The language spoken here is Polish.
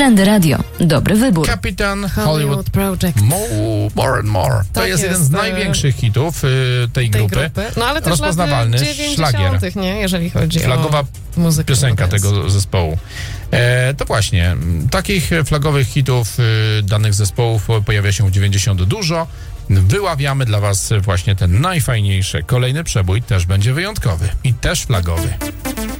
Trendy Radio. Dobry wybór. Kapitan Hollywood Project. More and More. To Tak jest jeden z największych hitów tej grupy. No ale też rozpoznawalny szlagier. nie? Jeżeli chodzi Flagowa o muzykę. piosenka tego zespołu. To właśnie, takich flagowych hitów danych zespołów pojawia się w 90 dużo. Wyławiamy dla was właśnie te najfajniejsze. Kolejny przebój też będzie wyjątkowy i też flagowy.